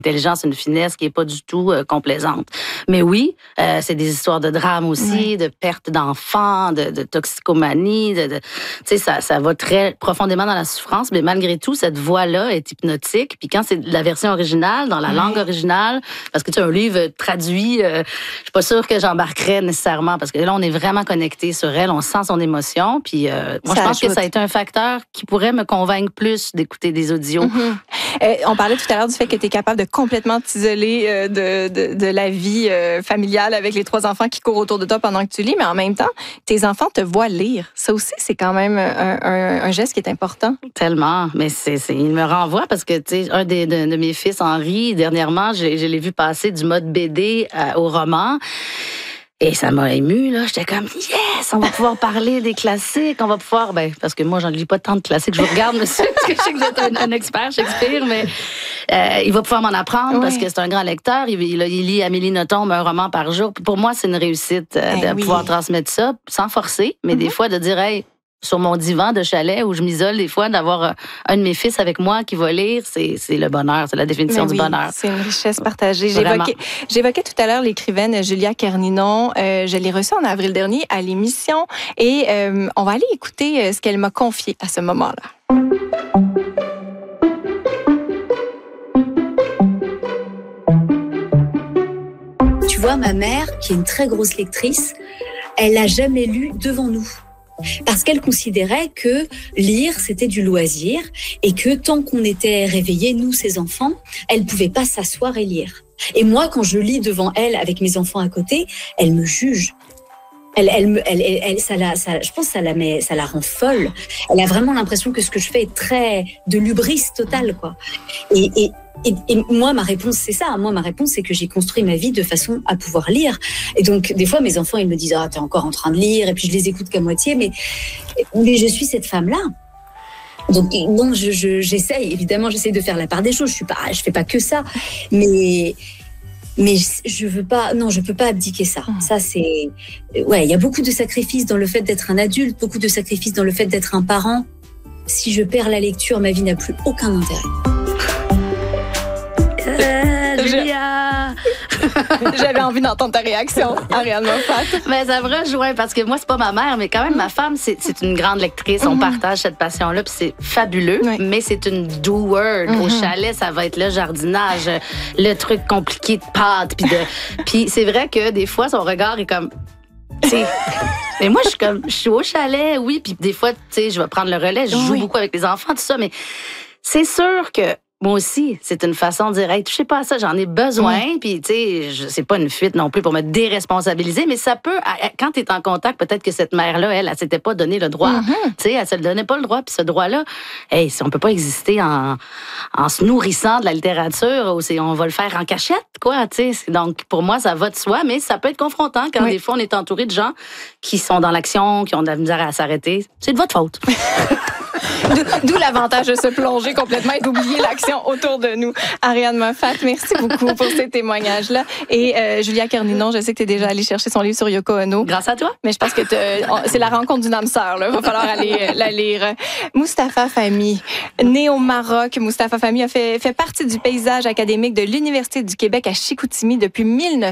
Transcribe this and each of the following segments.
intelligence, une finesse qui est pas du tout complaisante. Mais oui, c'est des histoires de drame aussi, de perte d'enfants, de toxicomanie, tu sais, ça va très profondément dans la souffrance, mais malgré tout, cette voix-là est hypnotique. Puis quand c'est la version originale, dans la langue originale, parce que tu as un livre traduit, je suis pas sûre que j'embarquerais nécessairement, parce que là, on est vraiment connecté sur elle, on sent son émotion. Puis moi, je pense que ça a été un facteur qui pourrait me convaincre plus d'écouter des audios. On parlait tout à l'heure du fait que tu es capable de complètement t'isoler de la vie familiale avec les 3 enfants qui courent autour de toi pendant que tu lis, mais en même temps, tes enfants te voient lire. Ça aussi, c'est quand même un geste qui est important. Tellement, mais il me renvoie parce que, tu sais, un de mes fils, Henri, dernièrement, je l'ai vu passer du mode BD au roman. Et ça m'a émue, là. J'étais comme, yes, on va pouvoir parler des classiques, on va pouvoir, parce que moi, j'en lis pas tant de classiques. Je vous regarde, monsieur, parce que je sais que vous êtes un expert Shakespeare, mais il va pouvoir m'en apprendre parce que c'est un grand lecteur. Il lit Amélie Nothomb, un roman par jour. Puis pour moi, c'est une réussite de pouvoir transmettre ça, sans forcer, mais des fois de dire, hey, sur mon divan de chalet où je m'isole des fois, d'avoir un de mes fils avec moi qui va lire, c'est le bonheur, c'est la définition du bonheur. C'est une richesse partagée. J'évoquais tout à l'heure l'écrivaine Julia Kerninon. Je l'ai reçue en avril dernier à l'émission et on va aller écouter ce qu'elle m'a confié à ce moment-là. Tu vois, ma mère, qui est une très grosse lectrice, elle n'a jamais lu devant nous. Parce qu'elle considérait que lire, c'était du loisir et que tant qu'on était réveillés, nous, ses enfants, elle pouvait pas s'asseoir et lire. Et moi, quand je lis devant elle, avec mes enfants à côté, elle me juge. Je pense que ça la rend folle. Elle a vraiment l'impression que ce que je fais est très de l'hubris totale, quoi. Et moi, ma réponse, c'est ça. Moi, ma réponse, c'est que j'ai construit ma vie de façon à pouvoir lire. Et donc, des fois, mes enfants, ils me disent, t'es encore en train de lire, et puis je les écoute qu'à moitié, mais je suis cette femme-là. Donc, bon, j'essaye, évidemment, j'essaye de faire la part des choses. Je fais pas que ça. Mais je peux pas abdiquer ça. Ça, c'est, il y a beaucoup de sacrifices dans le fait d'être un adulte, beaucoup de sacrifices dans le fait d'être un parent. Si je perds la lecture, ma vie n'a plus aucun intérêt. Julia! J'avais envie d'entendre ta réaction, Ariane Moffat. Mais ça me rejoint parce que moi, c'est pas ma mère, mais quand même, ma femme, c'est une grande lectrice. On partage cette passion-là, puis c'est fabuleux, mais c'est une doer. Au chalet, ça va être le jardinage, le truc compliqué de pâte, puis c'est vrai que des fois, son regard est comme... Mais moi, je suis au chalet, oui, puis des fois, tu sais, je vais prendre le relais, je joue beaucoup avec les enfants, tout ça, mais c'est sûr que moi aussi, c'est une façon de dire, hey, touchez pas à ça, j'en ai besoin. Puis, tu sais, c'est pas une fuite non plus pour me déresponsabiliser, mais ça peut, quand tu es en contact, peut-être que cette mère-là, elle s'était pas donné le droit. Tu sais, elle se le donnait pas le droit. Puis ce droit-là, hey, on peut pas exister en se nourrissant de la littérature, on va le faire en cachette, quoi, tu sais. Donc, pour moi, ça va de soi, mais ça peut être confrontant quand des fois, on est entouré de gens qui sont dans l'action, qui ont de la misère à s'arrêter. C'est de votre faute. D'où l'avantage de se plonger complètement et d'oublier l'action autour de nous. Ariane Moffat, merci beaucoup pour ces témoignages-là. Et Julia Kerninon, je sais que tu es déjà allée chercher son livre sur Yoko Ono. Grâce à toi. Mais je pense que c'est la rencontre d'une âme sœur. Il va falloir aller la lire. Moustapha Fahmy, né au Maroc, Moustapha Fahmy a fait partie du paysage académique de l'Université du Québec à Chicoutimi depuis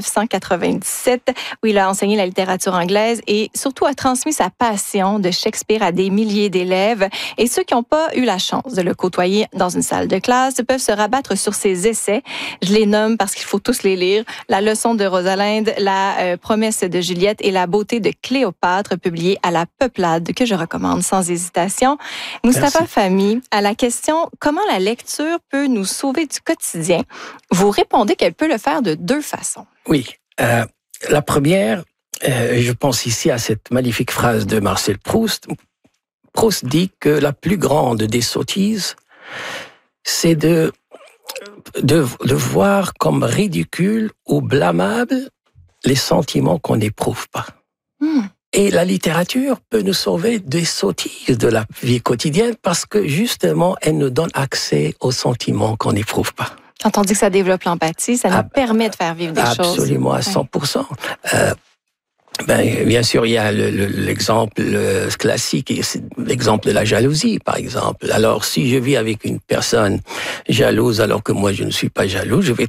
1997, où il a enseigné la littérature anglaise et surtout a transmis sa passion de Shakespeare à des milliers d'élèves. Et ceux qui n'ont pas eu la chance de le côtoyer dans une salle de classe peuvent se rabattre sur ses essais. Je les nomme parce qu'il faut tous les lire. La leçon de Rosalinde, la promesse de Juliette et la beauté de Cléopâtre, publié à la Peuplade, que je recommande sans hésitation. Moustapha Fahmy, à la question « Comment la lecture peut nous sauver du quotidien ?» vous répondez qu'elle peut le faire de 2 façons. Oui. La première, je pense ici à cette magnifique phrase de Marcel Proust. Proust dit que la plus grande des sottises, c'est de voir comme ridicule ou blâmable les sentiments qu'on n'éprouve pas. Et la littérature peut nous sauver des sottises de la vie quotidienne parce que justement, elle nous donne accès aux sentiments qu'on n'éprouve pas. Quand on dit que ça développe l'empathie, ça nous permet de faire vivre des choses. Absolument, à 100%. Bien sûr, il y a l'exemple classique, c'est l'exemple de la jalousie, par exemple. Alors, si je vis avec une personne jalouse alors que moi je ne suis pas jaloux, je vais